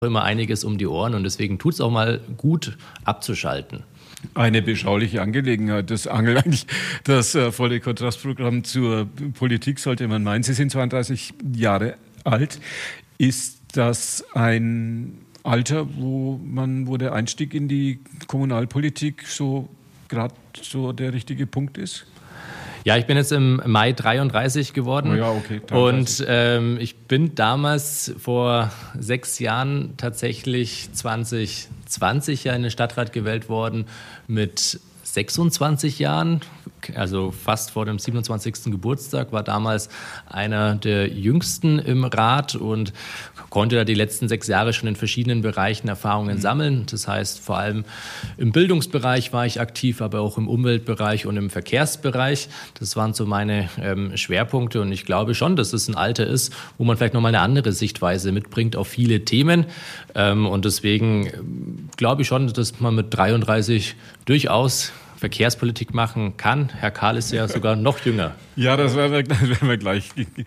immer einiges um die Ohren und deswegen tut es auch mal gut abzuschalten. Eine beschauliche Angelegenheit. Das Angel eigentlich das volle Kontrastprogramm zur Politik sollte man meinen. Sie sind 32 Jahre alt. Ist das ein Alter, wo der Einstieg in die Kommunalpolitik so gerade so der richtige Punkt ist? Ja, ich bin jetzt im Mai 33 geworden. Oh ja, okay. 33. Und ich bin damals vor 6 Jahren tatsächlich 2020 ja in den Stadtrat gewählt worden mit 26 Jahren, also fast vor dem 27. Geburtstag, war damals einer der Jüngsten im Rat und konnte da die letzten 6 Jahre schon in verschiedenen Bereichen Erfahrungen sammeln. Das heißt, vor allem im Bildungsbereich war ich aktiv, aber auch im Umweltbereich und im Verkehrsbereich. Das waren so meine Schwerpunkte und ich glaube schon, dass es ein Alter ist, wo man vielleicht nochmal eine andere Sichtweise mitbringt auf viele Themen. Und deswegen glaube ich schon, dass man mit 33 durchaus Verkehrspolitik machen kann. Herr Kahl ist ja sogar noch jünger. Ja, das werden wir gleich.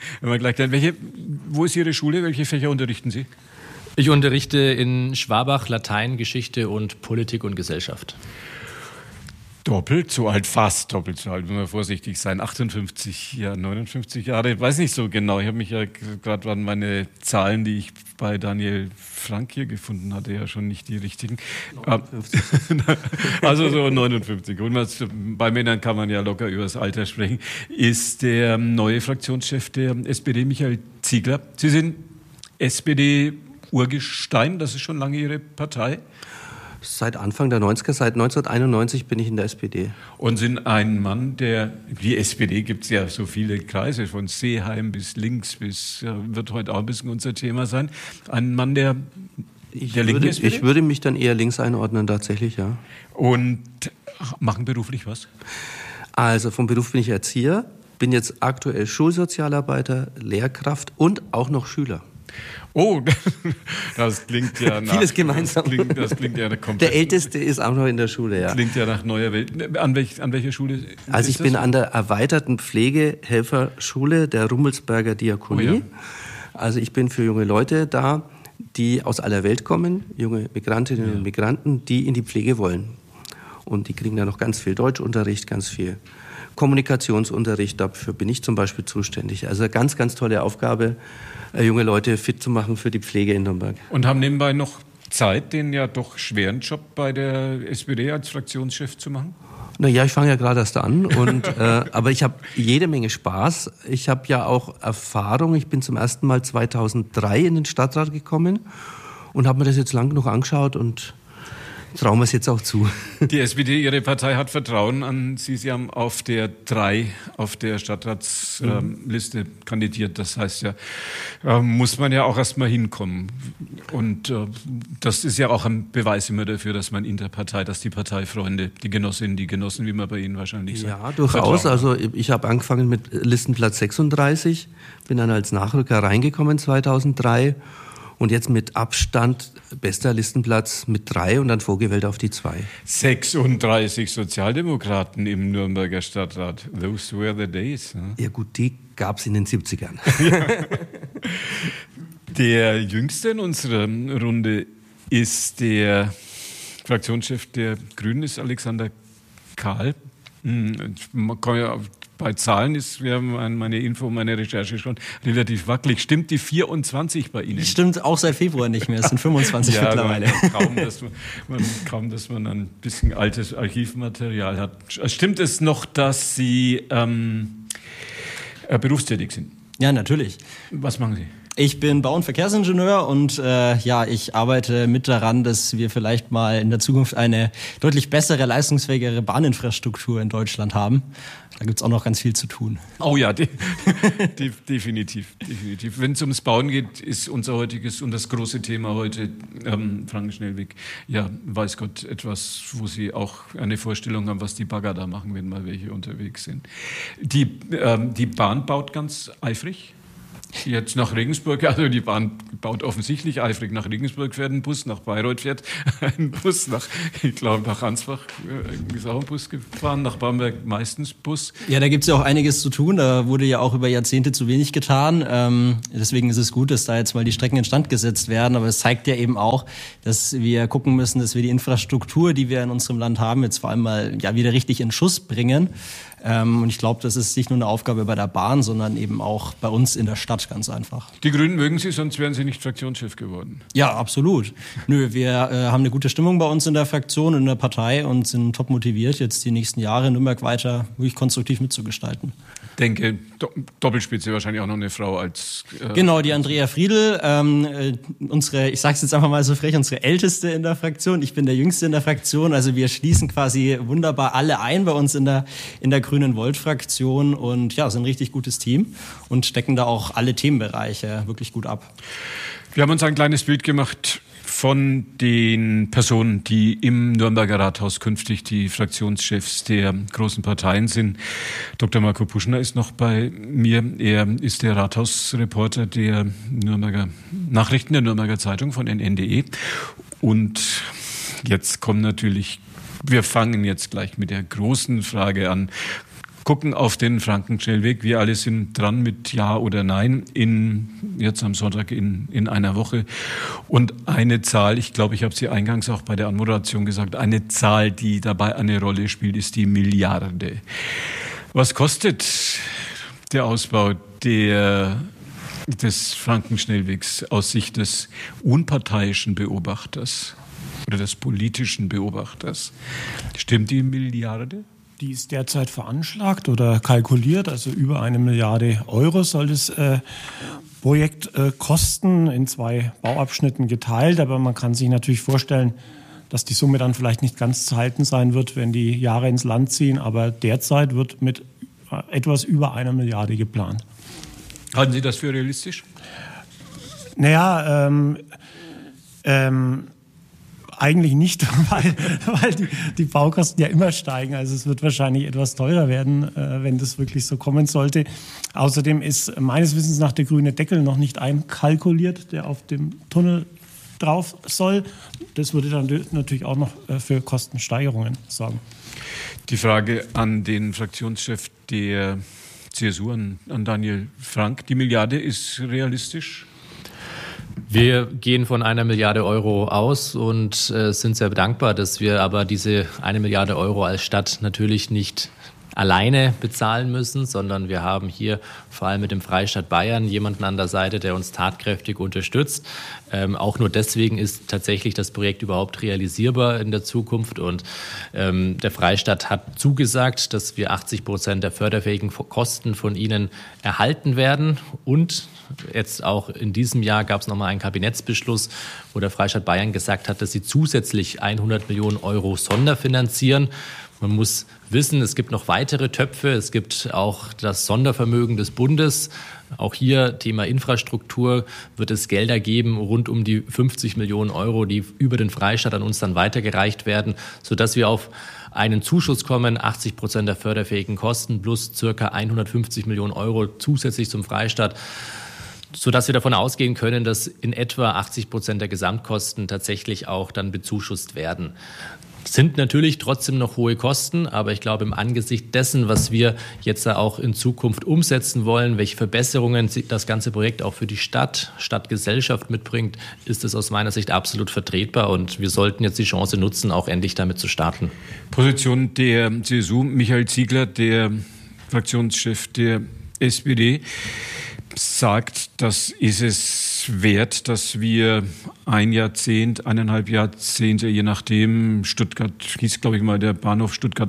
Wo ist Ihre Schule? Welche Fächer unterrichten Sie? Ich unterrichte in Schwabach Latein, Geschichte und Politik und Gesellschaft. Doppelt so alt, fast doppelt so alt, wenn wir vorsichtig sein. 58, ja, 59 Jahre, ich weiß nicht so genau. Ich habe mich ja gerade an meine Zahlen, die ich bei Daniel Frank hier gefunden hatte, ja schon nicht die richtigen. 59. Also so 59. Und bei Männern kann man ja locker über das Alter sprechen. Ist der neue Fraktionschef der SPD, Michael Ziegler. Sie sind SPD-Urgestein, das ist schon lange Ihre Partei. Seit Anfang der 90er, seit 1991 bin ich in der SPD. Und sind ein Mann, die SPD gibt es ja so viele Kreise, von Seeheim bis links, wird heute auch ein bisschen unser Thema sein. Ein Mann, der linken SPD? Ich würde mich dann eher links einordnen, tatsächlich, ja. Und machen beruflich was? Also vom Beruf bin ich Erzieher, bin jetzt aktuell Schulsozialarbeiter, Lehrkraft und auch noch Schüler. Oh, das klingt ja nach... Vieles gemeinsam. Das klingt ja komplett... Der Älteste ist auch noch in der Schule, ja. Klingt ja nach neuer Welt. An welcher Schule ist das? Also ich bin an der erweiterten Pflegehelferschule der Rummelsberger Diakonie. Oh ja. Also ich bin für junge Leute da, die aus aller Welt kommen, junge Migrantinnen und Migranten, die in die Pflege wollen. Und die kriegen da noch ganz viel Deutschunterricht, ganz viel Kommunikationsunterricht. Dafür bin ich zum Beispiel zuständig. Also eine ganz, ganz tolle Aufgabe, junge Leute fit zu machen für die Pflege in Nürnberg. Und haben nebenbei noch Zeit, den ja doch schweren Job bei der SPD als Fraktionschef zu machen? Naja, ich fange ja gerade erst an, aber ich habe jede Menge Spaß. Ich habe ja auch Erfahrung. Ich bin zum ersten Mal 2003 in den Stadtrat gekommen und habe mir das jetzt lang genug angeschaut und trauen wir es jetzt auch zu. Die SPD, Ihre Partei, hat Vertrauen an Sie. Sie haben auf der 3 auf der Stadtratsliste kandidiert. Das heißt ja, muss man ja auch erstmal hinkommen. Und das ist ja auch ein Beweis immer dafür, dass man in der Partei, dass die Parteifreunde, die Genossinnen, die Genossen, wie man bei Ihnen wahrscheinlich sagt. Ja, durchaus. Also ich habe angefangen mit Listenplatz 36, bin dann als Nachrücker reingekommen 2003. Und jetzt mit Abstand bester Listenplatz mit 3 und dann vorgewählt auf die 2. 36 Sozialdemokraten im Nürnberger Stadtrat. Those were the days. Ne? Ja gut, die gab es in den 70ern. Ja. Der Jüngste in unserer Runde ist der Fraktionschef der Grünen, ist Alexander Kahl. Man kann ja bei Zahlen ist meine Info, meine Recherche schon relativ wackelig. Stimmt die 24 bei Ihnen? Stimmt auch seit Februar nicht mehr. Es sind 25 mittlerweile. Kaum, dass man ein bisschen altes Archivmaterial hat. Stimmt es noch, dass Sie berufstätig sind? Ja, natürlich. Was machen Sie? Ich bin Bau- und Verkehrsingenieur und ich arbeite mit daran, dass wir vielleicht mal in der Zukunft eine deutlich bessere, leistungsfähigere Bahninfrastruktur in Deutschland haben. Da gibt es auch noch ganz viel zu tun. Oh ja, definitiv. Wenn es ums Bauen geht, ist unser heutiges und das große Thema heute Frankenschnellweg. Ja, weiß Gott, etwas, wo Sie auch eine Vorstellung haben, was die Bagger da machen, wenn mal welche unterwegs sind. Die Bahn baut ganz eifrig. jetzt nach Regensburg, also die Bahn baut offensichtlich eifrig. Nach Regensburg fährt ein Bus, nach Bayreuth fährt ein Bus, ich glaube nach Ansbach ist auch ein Bus gefahren, nach Bamberg meistens Bus. Ja, da gibt es ja auch einiges zu tun, da wurde ja auch über Jahrzehnte zu wenig getan. Deswegen ist es gut, dass da jetzt mal die Strecken instand gesetzt werden, aber es zeigt ja eben auch, dass wir gucken müssen, dass wir die Infrastruktur, die wir in unserem Land haben, jetzt vor allem mal wieder richtig in Schuss bringen. Und ich glaube, das ist nicht nur eine Aufgabe bei der Bahn, sondern eben auch bei uns in der Stadt, ganz einfach. Die Grünen mögen Sie, sonst wären Sie nicht Fraktionschef geworden. Ja, absolut. Wir haben eine gute Stimmung bei uns in der Fraktion, in der Partei und sind top motiviert, jetzt die nächsten Jahre in Nürnberg weiter wirklich konstruktiv mitzugestalten. Denke, Doppelspitze wahrscheinlich auch noch eine Frau als... Genau, die Andrea Friedl, ich sage es jetzt einfach mal so frech, unsere Älteste in der Fraktion. Ich bin der Jüngste in der Fraktion, also wir schließen quasi wunderbar alle ein bei uns in der Grünen Volt-Fraktion und ja, sind ein richtig gutes Team und decken da auch alle Themenbereiche wirklich gut ab. Wir haben uns ein kleines Bild gemacht von den Personen, die im Nürnberger Rathaus künftig die Fraktionschefs der großen Parteien sind. Dr. Marco Puschner ist noch bei mir. Er ist der Rathausreporter der Nürnberger Nachrichten, der Nürnberger Zeitung von NN.de. Und jetzt kommen natürlich, wir fangen jetzt gleich mit der großen Frage an. Gucken auf den Frankenschnellweg. Wir alle sind dran mit Ja oder Nein jetzt am Sonntag in einer Woche. Und eine Zahl, ich glaube, ich habe sie eingangs auch bei der Anmoderation gesagt, eine Zahl, die dabei eine Rolle spielt, ist die Milliarde. Was kostet der Ausbau des Frankenschnellwegs aus Sicht des unparteiischen Beobachters oder des politischen Beobachters? Stimmt die Milliarde? Die ist derzeit veranschlagt oder kalkuliert, also über 1 Milliarde Euro soll das Projekt kosten, in 2 Bauabschnitten geteilt. Aber man kann sich natürlich vorstellen, dass die Summe dann vielleicht nicht ganz zu halten sein wird, wenn die Jahre ins Land ziehen. Aber derzeit wird mit etwas über 1 Milliarde geplant. Halten Sie das für realistisch? Naja, eigentlich nicht, weil die Baukosten ja immer steigen. Also es wird wahrscheinlich etwas teurer werden, wenn das wirklich so kommen sollte. Außerdem ist meines Wissens nach der grüne Deckel noch nicht einkalkuliert, der auf dem Tunnel drauf soll. Das würde dann natürlich auch noch für Kostensteigerungen sorgen. Die Frage an den Fraktionschef der CSU, an Daniel Frank. Die Milliarde ist realistisch? Wir gehen von 1 Milliarde Euro aus und sind sehr dankbar, dass wir aber diese 1 Milliarde Euro als Stadt natürlich nicht alleine bezahlen müssen, sondern wir haben hier vor allem mit dem Freistaat Bayern jemanden an der Seite, der uns tatkräftig unterstützt. Auch nur deswegen ist tatsächlich das Projekt überhaupt realisierbar in der Zukunft. Und der Freistaat hat zugesagt, dass wir 80% der förderfähigen Kosten von ihnen erhalten werden. Und jetzt auch in diesem Jahr gab es nochmal einen Kabinettsbeschluss, wo der Freistaat Bayern gesagt hat, dass sie zusätzlich 100 Millionen Euro sonderfinanzieren. Man muss wissen, es gibt noch weitere Töpfe. Es gibt auch das Sondervermögen des Bundes. Auch hier Thema Infrastruktur wird es Gelder geben, rund um die 50 Millionen Euro, die über den Freistaat an uns dann weitergereicht werden, sodass wir auf einen Zuschuss kommen, 80% der förderfähigen Kosten plus circa 150 Millionen Euro zusätzlich zum Freistaat, sodass wir davon ausgehen können, dass in etwa 80% der Gesamtkosten tatsächlich auch dann bezuschusst werden. Sind natürlich trotzdem noch hohe Kosten, aber ich glaube, im Angesicht dessen, was wir jetzt auch in Zukunft umsetzen wollen, welche Verbesserungen das ganze Projekt auch für die Stadtgesellschaft mitbringt, ist es aus meiner Sicht absolut vertretbar und wir sollten jetzt die Chance nutzen, auch endlich damit zu starten. Position der CSU, Michael Ziegler, der Fraktionschef der SPD, sagt, das ist es wert, dass wir 1,5 Jahrzehnte, je nachdem, Stuttgart hieß, glaube ich mal, der Bahnhof Stuttgart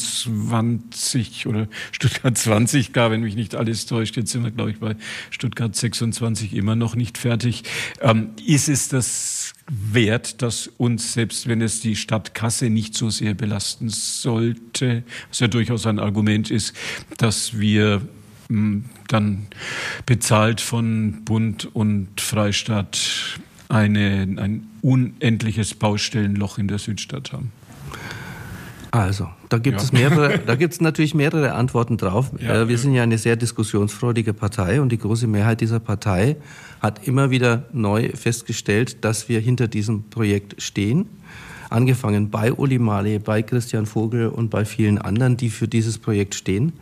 21 oder Stuttgart 20 gar, wenn mich nicht alles täuscht. Jetzt sind wir, glaube ich, bei Stuttgart 26 immer noch nicht fertig. Ist es das wert, dass uns, selbst wenn es die Stadtkasse nicht so sehr belasten sollte, was ja durchaus ein Argument ist, dass wir dann bezahlt von Bund und Freistaat ein unendliches Baustellenloch in der Südstadt haben? Also, da gibt es natürlich mehrere Antworten drauf. Ja. Wir sind ja eine sehr diskussionsfreudige Partei und die große Mehrheit dieser Partei hat immer wieder neu festgestellt, dass wir hinter diesem Projekt stehen. Angefangen bei Uli Marley, bei Christian Vogel und bei vielen anderen, die für dieses Projekt stehen.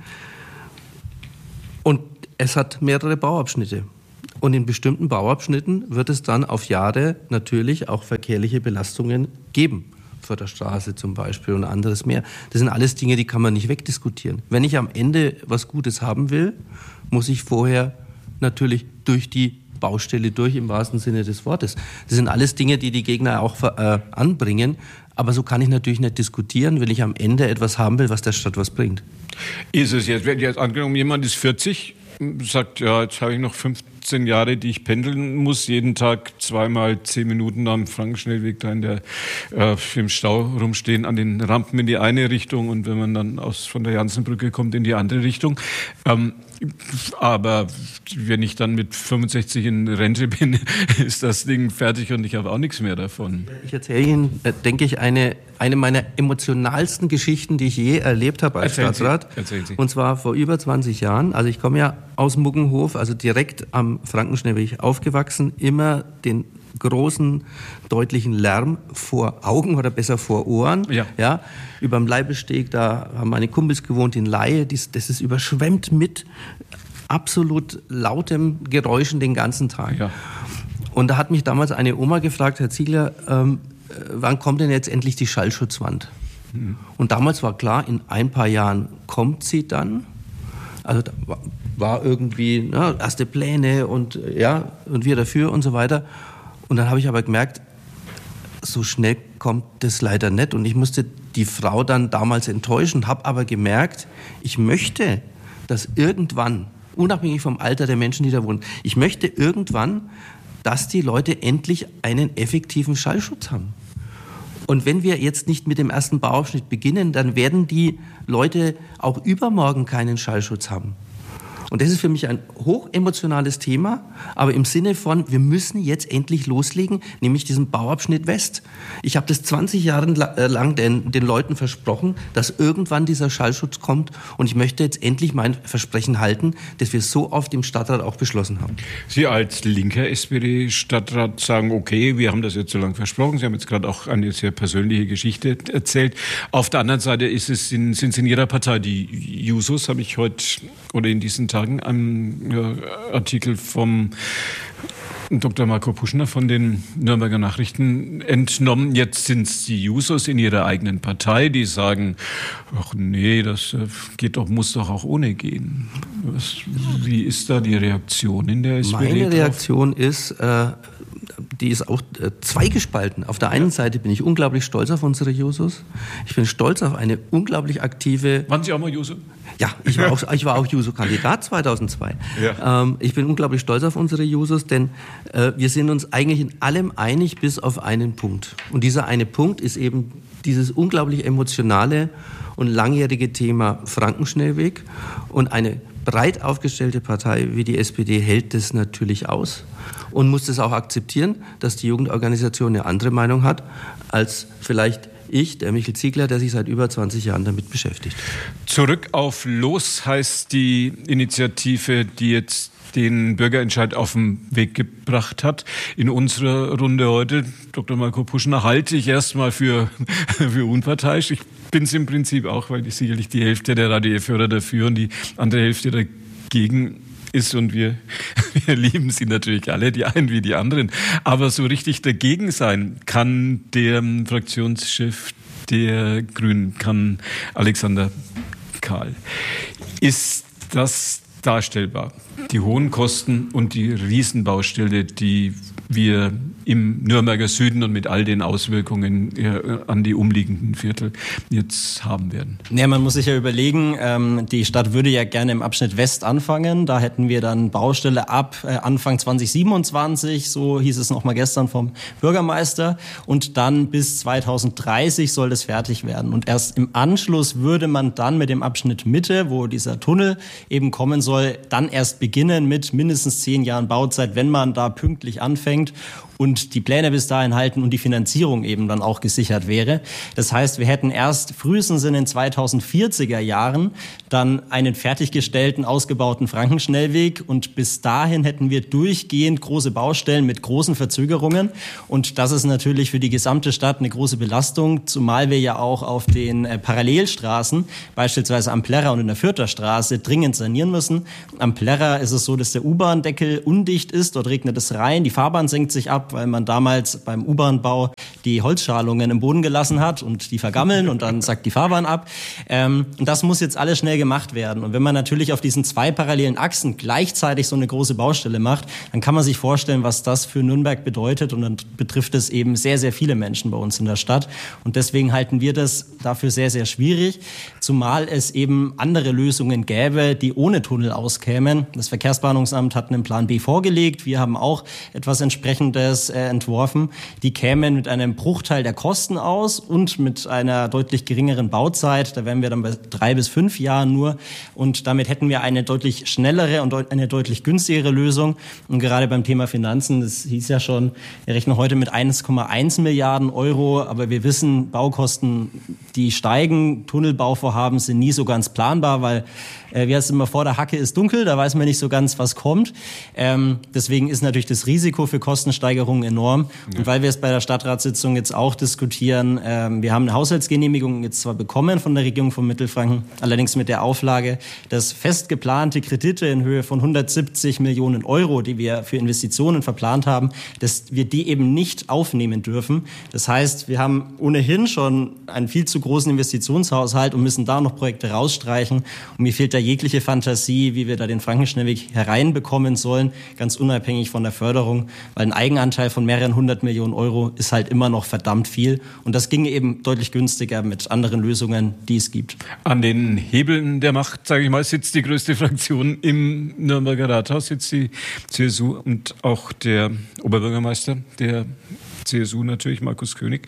Und es hat mehrere Bauabschnitte. Und in bestimmten Bauabschnitten wird es dann auf Jahre natürlich auch verkehrliche Belastungen geben. Förderstraße zum Beispiel und anderes mehr. Das sind alles Dinge, die kann man nicht wegdiskutieren. Wenn ich am Ende was Gutes haben will, muss ich vorher natürlich durch die Baustelle durch, im wahrsten Sinne des Wortes. Das sind alles Dinge, die die Gegner auch anbringen. Aber so kann ich natürlich nicht diskutieren, wenn ich am Ende etwas haben will, was der Stadt was bringt. Ist es jetzt angenommen, jemand ist 40, sagt, ja, jetzt habe ich noch 15 Jahre, die ich pendeln muss, jeden Tag 2-mal 10 Minuten am Frankenschnellweg da im Stau rumstehen, an den Rampen in die eine Richtung und wenn man dann von der Jansenbrücke kommt, in die andere Richtung. Aber wenn ich dann mit 65 in Rente bin, ist das Ding fertig und ich habe auch nichts mehr davon. Ich erzähle Ihnen, denke ich, eine meiner emotionalsten Geschichten, die ich je erlebt habe als Stadtrat. Erzählen Sie. Und zwar vor über 20 Jahren. Also ich komme ja aus Muggenhof, also direkt am Frankenschnellweg aufgewachsen, immer den großen, deutlichen Lärm vor Augen oder besser vor Ohren. Ja, überm Leibesteg, da haben meine Kumpels gewohnt in Laie, das ist überschwemmt mit absolut lautem Geräuschen den ganzen Tag. Ja. Und da hat mich damals eine Oma gefragt, Herr Ziegler, wann kommt denn jetzt endlich die Schallschutzwand? Und damals war klar, in ein paar Jahren kommt sie dann. Also da war irgendwie erste Pläne und wir dafür und so weiter. Und dann habe ich aber gemerkt, so schnell kommt das leider nicht. Und ich musste die Frau dann damals enttäuschen, habe aber gemerkt, ich möchte, dass irgendwann, unabhängig vom Alter der Menschen, die da wohnen, ich möchte irgendwann, dass die Leute endlich einen effektiven Schallschutz haben. Und wenn wir jetzt nicht mit dem ersten Bauabschnitt beginnen, dann werden die Leute auch übermorgen keinen Schallschutz haben. Und das ist für mich ein hochemotionales Thema, aber im Sinne von, wir müssen jetzt endlich loslegen, nämlich diesen Bauabschnitt West. Ich habe das 20 Jahre lang den Leuten versprochen, dass irgendwann dieser Schallschutz kommt und ich möchte jetzt endlich mein Versprechen halten, das wir so oft im Stadtrat auch beschlossen haben. Sie als linker SPD-Stadtrat sagen, okay, wir haben das jetzt so lange versprochen. Sie haben jetzt gerade auch eine sehr persönliche Geschichte erzählt. Auf der anderen Seite sind es in Ihrer Partei die Jusos, habe ich heute oder in diesen Tagen einen Artikel vom Dr. Marco Puschner von den Nürnberger Nachrichten entnommen. Jetzt sind es die Jusos in ihrer eigenen Partei, die sagen, ach nee, das muss doch auch ohne gehen. Wie ist da die Reaktion in der SPD? Meine Reaktion ist, die ist auch zweigespalten. Auf der einen Seite bin ich unglaublich stolz auf unsere Jusos. Ich bin stolz auf eine unglaublich aktive... Waren Sie auch mal Juso? Ja, ich war auch Juso-Kandidat 2002. Ja. Ich bin unglaublich stolz auf unsere Jusos, denn wir sind uns eigentlich in allem einig, bis auf einen Punkt. Und dieser eine Punkt ist eben dieses unglaublich emotionale und langjährige Thema Frankenschnellweg. Und eine breit aufgestellte Partei wie die SPD hält das natürlich aus und muss das auch akzeptieren, dass die Jugendorganisation eine andere Meinung hat als vielleicht ich, der Michel Ziegler, der sich seit über 20 Jahren damit beschäftigt. Zurück auf Los heißt die Initiative, die jetzt den Bürgerentscheid auf den Weg gebracht hat. In unserer Runde heute, Dr. Marco Puschner, halte ich erstmal für unparteiisch. Ich bin es im Prinzip auch, weil sicherlich die Hälfte der Radio-Hörer dafür und die andere Hälfte dagegen ist und wir lieben sie natürlich alle, die einen wie die anderen. Aber so richtig dagegen sein kann der Fraktionschef der Grünen, kann Alexander Kahl. Ist das darstellbar? Die hohen Kosten und die Riesenbaustelle, die wir im Nürnberger Süden und mit all den Auswirkungen an die umliegenden Viertel jetzt haben werden. Ja, man muss sich ja überlegen, die Stadt würde ja gerne im Abschnitt West anfangen. Da hätten wir dann Baustelle ab Anfang 2027, so hieß es noch mal gestern vom Bürgermeister. Und dann bis 2030 soll das fertig werden. Und erst im Anschluss würde man dann mit dem Abschnitt Mitte, wo dieser Tunnel eben kommen soll, dann erst beginnen mit mindestens 10 Jahren Bauzeit, wenn man da pünktlich anfängt. und die Pläne bis dahin halten und die Finanzierung eben dann auch gesichert wäre. Das heißt, wir hätten erst frühestens in den 2040er Jahren dann einen fertiggestellten, ausgebauten Frankenschnellweg und bis dahin hätten wir durchgehend große Baustellen mit großen Verzögerungen und das ist natürlich für die gesamte Stadt eine große Belastung, zumal wir ja auch auf den Parallelstraßen, beispielsweise am Plärrer und in der Fürther Straße, dringend sanieren müssen. Am Plärrer ist es so, dass der U-Bahn-Deckel undicht ist, dort regnet es rein, die Fahrbahn senkt sich ab, weil man damals beim U-Bahn-Bau die Holzschalungen im Boden gelassen hat und die vergammeln und dann sackt die Fahrbahn ab. Und das muss jetzt alles schnell gemacht werden. Und wenn man natürlich auf diesen 2 parallelen Achsen gleichzeitig so eine große Baustelle macht, dann kann man sich vorstellen, was das für Nürnberg bedeutet und dann betrifft es eben sehr, sehr viele Menschen bei uns in der Stadt. Und deswegen halten wir das dafür sehr, sehr schwierig, zumal es eben andere Lösungen gäbe, die ohne Tunnel auskämen. Das Verkehrsplanungsamt hat einen Plan B vorgelegt. Wir haben auch etwas Entsprechendes entworfen. Die kämen mit einem Bruchteil der Kosten aus und mit einer deutlich geringeren Bauzeit. Da wären wir dann bei 3 bis 5 Jahren nur. Und damit hätten wir eine deutlich schnellere und eine deutlich günstigere Lösung. Und gerade beim Thema Finanzen, das hieß ja schon, wir rechnen heute mit 1,1 Milliarden Euro. Aber wir wissen, Baukosten, die steigen. Tunnelbauvorhaben sind nie so ganz planbar, weil wie heißt es immer, vor der Hacke ist dunkel, da weiß man nicht so ganz, was kommt. Deswegen ist natürlich das Risiko für Kostensteigerungen enorm. Und weil wir es bei der Stadtratssitzung jetzt auch diskutieren, wir haben eine Haushaltsgenehmigung jetzt zwar bekommen von der Regierung von Mittelfranken, allerdings mit der Auflage, dass fest geplante Kredite in Höhe von 170 Millionen Euro, die wir für Investitionen verplant haben, dass wir die eben nicht aufnehmen dürfen. Das heißt, wir haben ohnehin schon einen viel zu großen Investitionshaushalt und müssen da noch Projekte rausstreichen. Und mir fehlt da jegliche Fantasie, wie wir da den Frankenschnellweg hereinbekommen sollen, ganz unabhängig von der Förderung, weil ein Eigenanteil von mehreren 100 Millionen Euro ist halt immer noch verdammt viel und das ginge eben deutlich günstiger mit anderen Lösungen, die es gibt. An den Hebeln der Macht, sage ich mal, sitzt die größte Fraktion im Nürnberger Rathaus, sitzt die CSU und auch der Oberbürgermeister der CSU natürlich, Markus König.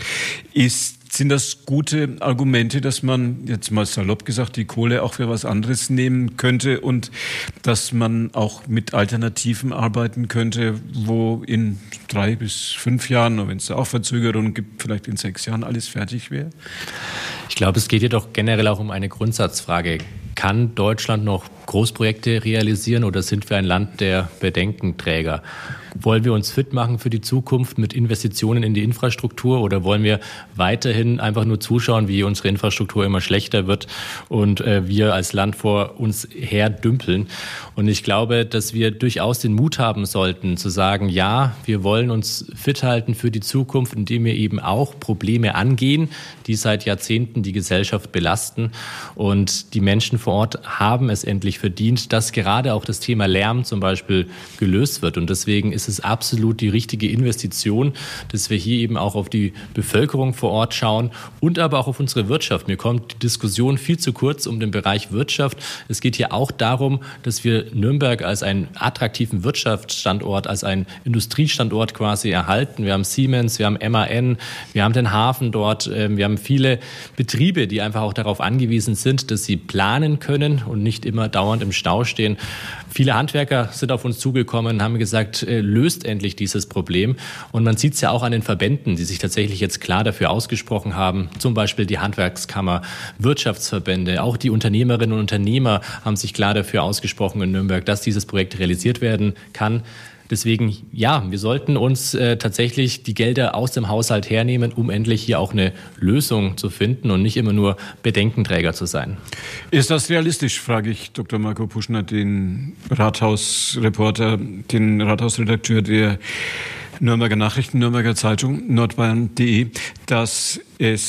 Sind das gute Argumente, dass man, jetzt mal salopp gesagt, die Kohle auch für was anderes nehmen könnte und dass man auch mit Alternativen arbeiten könnte, wo in 3 bis 5 Jahren, wenn es da auch Verzögerungen gibt, vielleicht in 6 Jahren alles fertig wäre? Ich glaube, es geht jedoch generell auch um eine Grundsatzfrage. Kann Deutschland noch Großprojekte realisieren oder sind wir ein Land der Bedenkenträger? Wollen wir uns fit machen für die Zukunft mit Investitionen in die Infrastruktur oder wollen wir weiterhin einfach nur zuschauen, wie unsere Infrastruktur immer schlechter wird und wir als Land vor uns her dümpeln? Und ich glaube, dass wir durchaus den Mut haben sollten, zu sagen, ja, wir wollen uns fit halten für die Zukunft, indem wir eben auch Probleme angehen, die seit Jahrzehnten die Gesellschaft belasten. Und die Menschen vor Ort haben es endlich verdient, dass gerade auch das Thema Lärm zum Beispiel gelöst wird. Und deswegen ist es absolut die richtige Investition, dass wir hier eben auch auf die Bevölkerung vor Ort schauen und aber auch auf unsere Wirtschaft. Mir kommt die Diskussion viel zu kurz um den Bereich Wirtschaft. Es geht hier auch darum, dass wir Nürnberg als einen attraktiven Wirtschaftsstandort, als einen Industriestandort quasi erhalten. Wir haben Siemens, wir haben MAN, wir haben den Hafen dort, wir haben viele Betriebe, die einfach auch darauf angewiesen sind, dass sie planen können und nicht immer dauernd im Stau stehen. Viele Handwerker sind auf uns zugekommen und haben gesagt, löst endlich dieses Problem. Und man sieht es ja auch an den Verbänden, die sich tatsächlich jetzt klar dafür ausgesprochen haben. Zum Beispiel die Handwerkskammer, Wirtschaftsverbände, auch die Unternehmerinnen und Unternehmer haben sich klar dafür ausgesprochen in Nürnberg, dass dieses Projekt realisiert werden kann. Deswegen, ja, wir sollten uns tatsächlich die Gelder aus dem Haushalt hernehmen, um endlich hier auch eine Lösung zu finden und nicht immer nur Bedenkenträger zu sein. Ist das realistisch, frage ich Dr. Marco Puschner, den Rathausreporter, den Rathausredakteur der Nürnberger Nachrichten, Nürnberger Zeitung, nordbayern.de, dass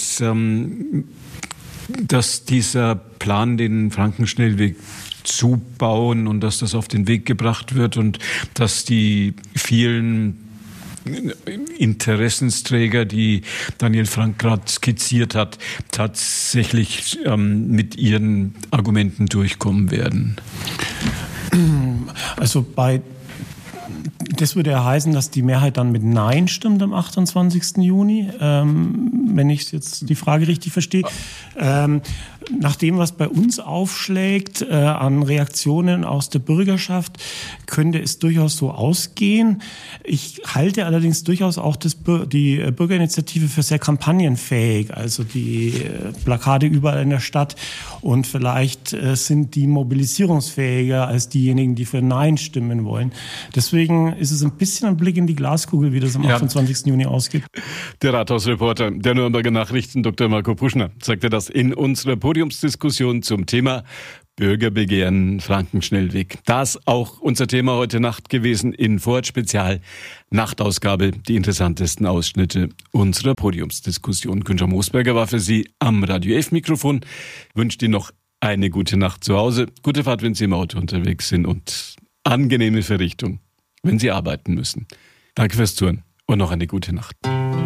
dieser Plan, den Frankenschnellweg zubauen und dass das auf den Weg gebracht wird und dass die vielen Interessensträger, die Daniel Frank gerade skizziert hat, tatsächlich mit ihren Argumenten durchkommen werden? Also das würde ja heißen, dass die Mehrheit dann mit Nein stimmt am 28. Juni. wenn ich jetzt die Frage richtig verstehe. Nach dem, was bei uns aufschlägt, an Reaktionen aus der Bürgerschaft, könnte es durchaus so ausgehen. Ich halte allerdings durchaus auch die Bürgerinitiative für sehr kampagnenfähig, also die Plakate überall in der Stadt, und vielleicht sind die mobilisierungsfähiger als diejenigen, die für Nein stimmen wollen. Deswegen ist es ein bisschen ein Blick in die Glaskugel, wie das am 28. Juni ausgeht. Der Rathausreporter der Nürnberger Nachrichten, Dr. Marco Puschner, sagte das in unserer Podiumsdiskussion zum Thema Bürgerbegehren Frankenschnellweg. Das auch unser Thema heute Nacht gewesen in Vorort Spezial Nachtausgabe. Die interessantesten Ausschnitte unserer Podiumsdiskussion. Günther Moosberger war für Sie am Radio F Mikrofon. Wünscht Ihnen noch eine gute Nacht zu Hause. Gute Fahrt, wenn Sie im Auto unterwegs sind, und angenehme Verrichtung, wenn Sie arbeiten müssen. Danke fürs Zuhören und noch eine gute Nacht.